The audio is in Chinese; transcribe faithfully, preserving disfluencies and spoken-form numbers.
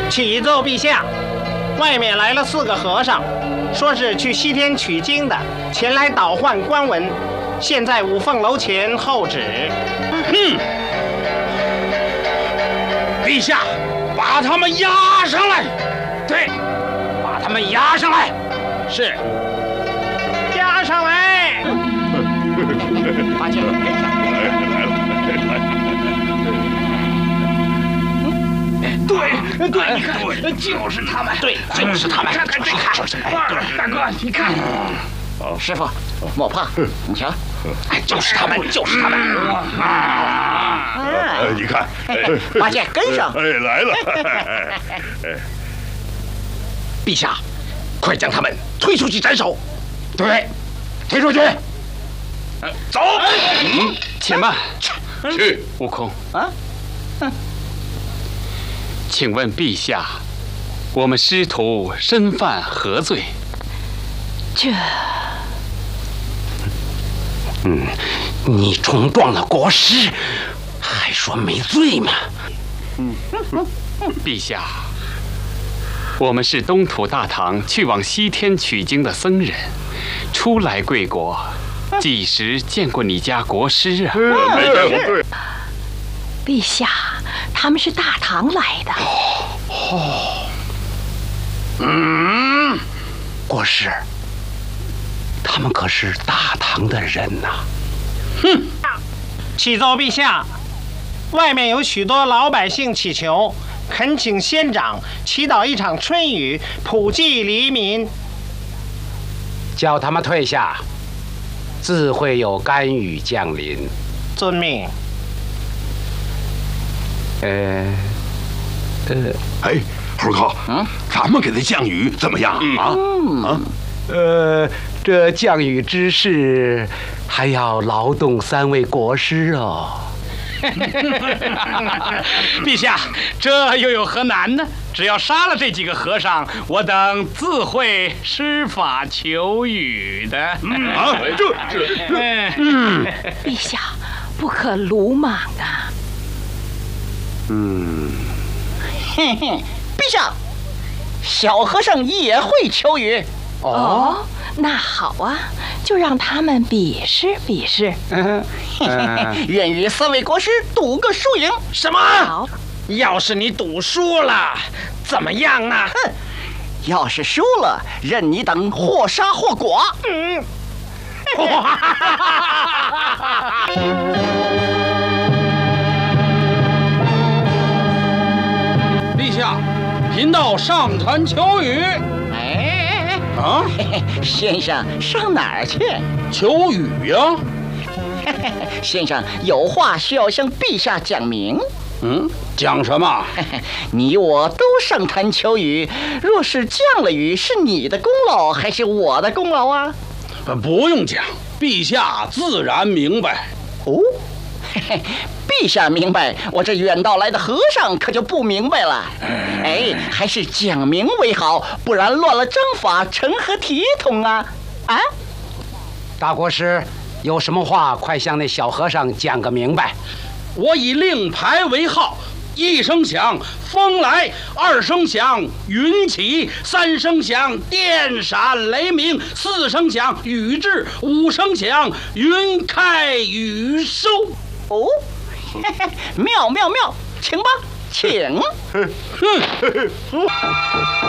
启奏陛下，外面来了四个和尚，说是去西天取经的，前来倒换官文，现在五凤楼前候旨。 嗯，陛下，把他们押上来。对，把他们押上来。是， 押上来。 八戒，跟上，跟上。 来了，来了。 对对，你看，就是他们，对，就是他们。看看这看，大哥，你看。 师傅，莫怕，你瞧， 哎，就是他们，就是他们。 啊，你看， 八戒跟上。 哎，来了。 陛下，快将他们推出去斩首。对，推出去。走。嗯，且慢。 去。 悟空。 啊。 请问陛下，我们师徒身犯何罪？ 这…… 嗯，你冲撞了国师，还说没罪吗？ 嗯，陛下，我们是东土大唐去往西天取经的僧人，初来贵国，几时见过你家国师啊？ 没见过，对。 陛下，他们是大唐来的。 哦，嗯，国师，他们可是大唐的人呐。 哼！启奏陛下，外面有许多老百姓祈求，恳请仙长祈祷一场春雨，普济黎民。 叫他们退下，自会有甘雨降临。 遵命。 呃，呃， 哎，猴哥，嗯，咱们给他降雨怎么样啊？ 啊，呃，这降雨之事还要劳动三位国师哦。 陛下，这又有何难呢？只要杀了这几个和尚，我等自会施法求雨的。 嗯啊，这这， 嗯，陛下不可鲁莽啊。 嗯， 嘿嘿，陛下，小和尚也会求雨。 哦，那好啊，就让他们比试比试。 嗯，愿与三位国师赌个输赢。 什么？ 好， 要是你赌输了，怎么样啊？ 哼，要是输了，任你等或杀或剐。 嗯。 陛下，贫道上船求雨。 哎， 啊， 先生上哪儿去？ 求雨呀。 先生有话需要向陛下讲明。 嗯，讲什么？ 你我都上船求雨，若是降了雨，是你的功劳还是我的功劳啊？ 不用讲，陛下自然明白。 哦，嘿嘿，陛下明白，我这远道来的和尚可就不明白了。哎，还是讲明为好，不然乱了章法，成何体统啊？啊！ 大国师，有什么话快向那小和尚讲个明白。我以令牌为号，一声响风来，二声响云起，三声响电闪雷鸣，四声响雨至，五声响云开雨收。 哦，嘿嘿，妙妙妙，请吧，请。